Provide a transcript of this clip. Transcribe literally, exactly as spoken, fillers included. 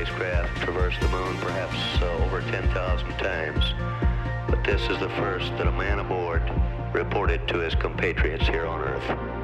spacecraft traversed the moon perhaps uh, over ten thousand times, but this is the first that a man aboard reported to his compatriots here on Earth.